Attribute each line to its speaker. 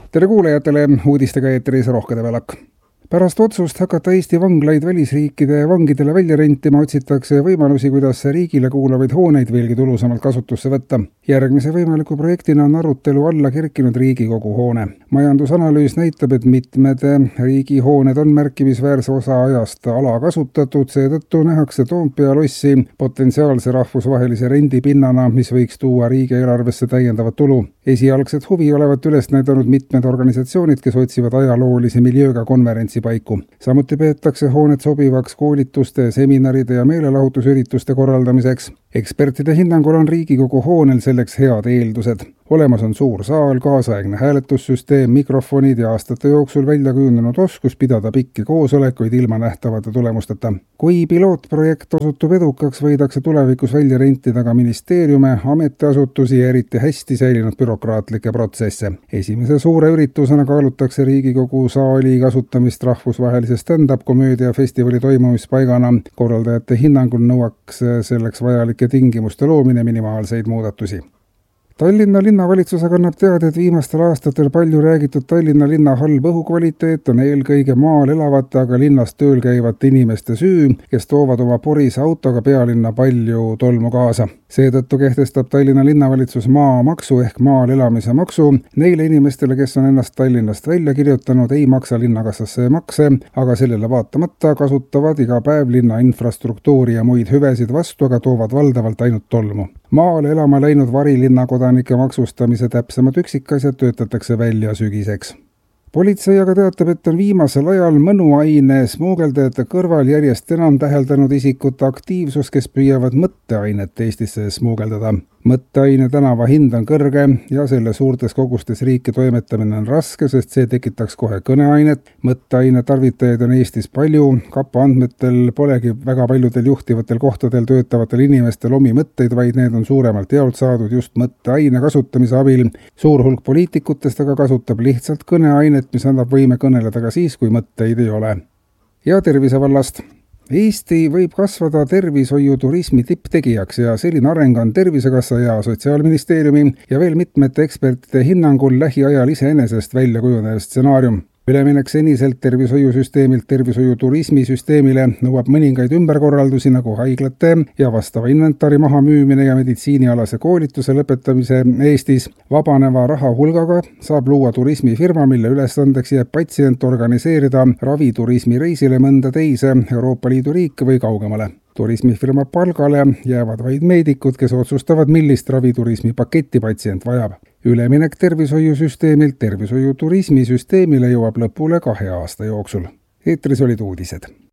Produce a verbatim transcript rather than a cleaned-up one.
Speaker 1: Tere kuulajatele, uudistega eetris Rohke Debelak. Pärast otsust hakata Eesti vanglaid välisriikide vangidele välja rentima, otsitakse võimalusi, kuidas riigile kuulavaid hooneid veelgi tulusamalt kasutusse võtta. Järgmise võimaliku projektina on arutelu alla kerkinud Riigikogu hoone. Majandusanalüüs näitab, et mitmed riigihooned on märkimisväärse osa ajast alakasutatud, seetõttu nähakse Toompea lossi potentsiaalse rahvusvahelise rendipinnana, mis võiks tuua riigieelarvesse täiendavat tulu. Esialgset huvi olevat üles näidanud mitmed organisatsioonid, kes otsivad ajaloolise miljööga konverentsi paiku. Samuti peetakse hoonet sobivaks koolituste, seminaride ja meelelahutusürituste korraldamiseks. Ekspertide hinnangul on Riigikogu hoonel selleks head eeldused. Olemas on suur saal, kaasaegne hääletussüsteem, mikrofonid ja aastate jooksul välja kujunenud oskus pidada pikki koosolekuid ilma nähtavate tulemusteta. Kui pilootprojekt osutub edukaks, võidakse tulevikus välja rentida ka ministeeriume, ametiasutusi ja eriti hästi säilinud bürokraatlikke protsesse. Esimese suure üritusena kaalutakse Riigikogu saali kasutamist rahvusvahelise stand-up-komöödia festivali toimumispaigana. Korraldajate hinnangul nõuaks selleks vajalike tingimuste loomine minimaalseid muudatusi. Tallinna linnavalitsus kannab teada, et viimastel aastatel palju räägitud Tallinna linna halb õhukvaliteet on eelkõige maal elavate, aga linnas tööl käivate inimeste süü, kes toovad oma porise autoga pealinna palju tolmu kaasa. Seetõttu kehtestab Tallinna linnavalitsus maamaksu ehk maal elamise maksu. Neile inimestele, kes on ennast Tallinnast välja kirjutanud, ei maksa linnakassasse makse, aga sellele vaatamata kasutavad iga päev linna infrastruktuuri ja muid hüvesid vastu, aga toovad valdavalt ainult tolmu. Maale elama läinud varilinna kodanike maksustamise täpsemad üksikasjad töötatakse välja sügiseks. Politsei aga teatab, et on viimasel ajal mõnuaine smuugeldajate kõrval järjest enam täheldanud isikute aktiivsus, kes püüavad mõtteainet Eestisse smuugeldada. Mõtteaine tänava hind on kõrge ja selle suurtes kogustes riiki toimetamine on raske, sest see tekitaks kohe kõneainet. Mõtteaine tarvitajaid on Eestis palju, Kapa andmetel polegi väga paljudel juhtivatel kohtadel töötavatel inimestel omi mõtteid, vaid need on suuremalt jaolt saadud just mõtteaine kasutamise abil. Suur hulk poliitikutest aga kasutab lihtsalt kõneainet, mis annab võime kõneleda ka siis, kui mõtteid ei ole. Ja tervisevallast. Eesti võib kasvada tervishoiuturismi tipptegijaks ja selline areng on Tervisekassa ja Sotsiaalministeeriumi ja veel mitmete ekspertide hinnangul lähiajal iseenesest välja kujunev stsenaarium. Üleminek seniselt tervishoiusüsteemilt tervishoiuturismisüsteemile nõuab mõningaid ümberkorraldusi nagu haiglate ja vastava inventari maha müümine ja meditsiinialase koolituse lõpetamise Eestis. Vabaneva raha hulgaga saab luua turismifirma, mille ülesandeks jääb patsient organiseerida raviturismi reisile mõnda teise Euroopa Liidu riike või kaugemale. Turismifirma palgale jäävad vaid meedikud, kes otsustavad, millist raviturismi paketti patsient vajab. Üleminek tervishoiusüsteemilt tervishoiuturismisüsteemile jõuab lõpule kahe aasta jooksul. Eetris olid uudised.